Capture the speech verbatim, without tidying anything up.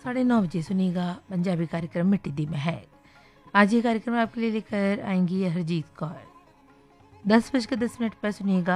साढ़े नौ बजे सुनिएगा पंजाबी कार्यक्रम मिट्टी दी महक। आज ये कार्यक्रम आपके लिए लेकर आएंगी हरजीत कौर। दस बजकर दस मिनट पर सुनिएगा